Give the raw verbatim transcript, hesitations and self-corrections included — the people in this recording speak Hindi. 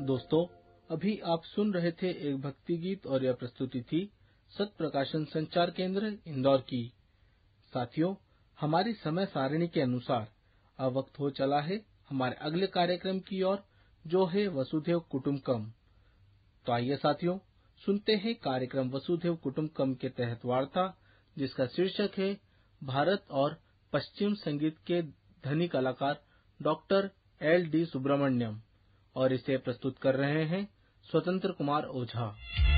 दोस्तों, अभी आप सुन रहे थे एक भक्ति गीत और यह प्रस्तुति थी सत प्रकाशन संचार केंद्र इंदौर की। साथियों, हमारी समय सारिणी के अनुसार अब वक्त हो चला है हमारे अगले कार्यक्रम की ओर, जो है वसुधैव कुटुंबकम। तो आइए साथियों, सुनते हैं कार्यक्रम वसुधैव कुटुंबकम के तहत वार्ता, जिसका शीर्षक है भारत और पश्चिम संगीत के धनी कलाकार डॉक्टर एल डी सुब्रमण्यम, और इसे प्रस्तुत कर रहे हैं स्वतंत्र कुमार ओझा।